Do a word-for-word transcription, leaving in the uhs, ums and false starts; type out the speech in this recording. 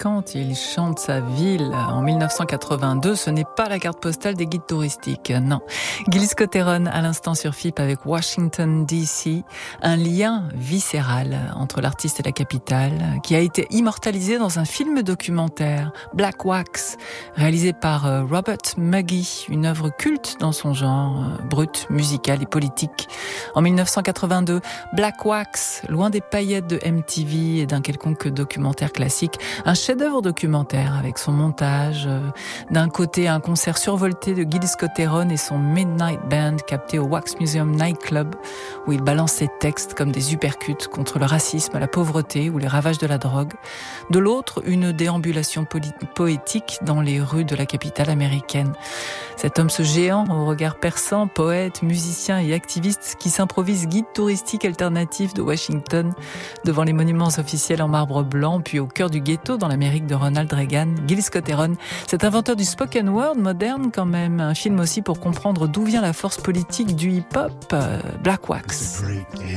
quand il chante sa ville en mille neuf cent quatre-vingt-deux, ce n'est pas la carte postale des guides touristiques, non. Gil Scott-Heron à l'instant sur F I P avec Washington D C, un lien viscéral entre l'artiste et la capitale qui a été immortalisé dans un film documentaire, Black Wax, réalisé par Robert Muggy, une œuvre culte dans son genre, brut, musical et politique. En mille neuf cent quatre-vingt-deux, Black Wax, loin des paillettes de M T V et d'un quelconque documentaire classique, un chef-d'œuvre documentaire avec son montage, euh, d'un côté un concert survolté de Gil Scott-Heron et son Midnight Band capté au Wax Museum Nightclub, où il balance ses textes comme des uppercuts contre le racisme, la pauvreté ou les ravages de la drogue. De l'autre, une déambulation poli- poétique dans les rues de la capitale américaine. Cet homme, ce géant au regard perçant, poète, musicien et activiste qui s'improvise guide touristique alternatif de Washington devant les monuments officiels en marbre blanc, puis au cœur du ghetto dans l'Amérique de Ronald Reagan, Gil Scott-Heron, cet inventeur du spoken word moderne quand même, un film aussi pour comprendre d'où vient la force politique du hip-hop, Black Wax.